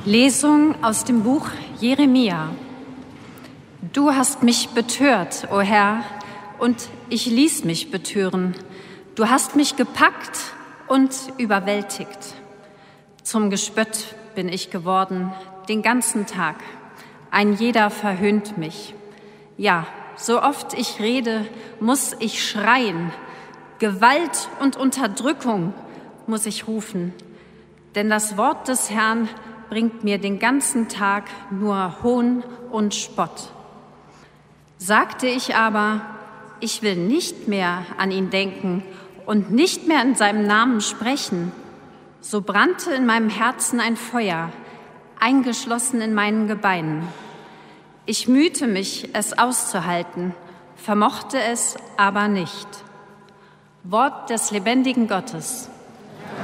Lesung aus dem Buch Jeremia. Du hast mich betört, o Herr, und ich ließ mich betören. Du hast mich gepackt und überwältigt. Zum Gespött bin ich geworden, den ganzen Tag. Ein jeder verhöhnt mich. Ja, so oft ich rede, muss ich schreien. Gewalt und Unterdrückung muss ich rufen. Denn das Wort des Herrn bringt mir den ganzen Tag nur Hohn und Spott. Sagte ich aber, ich will nicht mehr an ihn denken und nicht mehr in seinem Namen sprechen, so brannte in meinem Herzen ein Feuer, eingeschlossen in meinen Gebeinen. Ich mühte mich, es auszuhalten, vermochte es aber nicht. Wort des lebendigen Gottes.